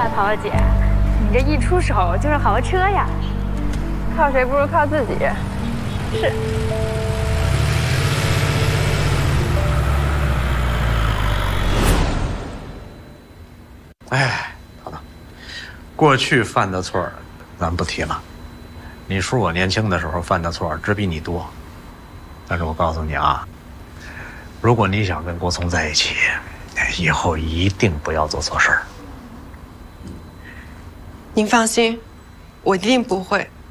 呀，桃子姐，你这一出手就是豪车呀！靠谁不如靠自己。是。 哎，等等，过去犯的错咱不提了。你叔我年轻的时候犯的错只比你多，但是我告诉你啊，如果你想跟郭聪在一起，以后一定不要做错事儿。 您放心，我一定不会。